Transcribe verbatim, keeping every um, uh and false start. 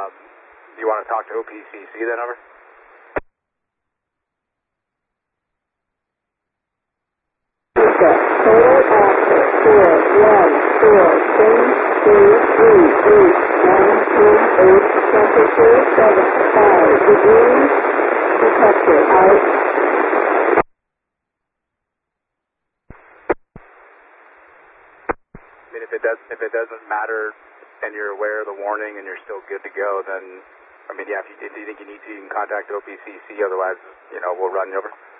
Um, do you want to talk to O P C C then, over? Total after four one four three three three eight nine two eight. Temperature seven five degrees. Detector out. I mean, if it does, if it doesn't matter, and you're aware of the warning, and you're still good to go, then I mean, yeah. If you, if you think you need to, you can contact O P C C. Otherwise, you know, we'll run you over.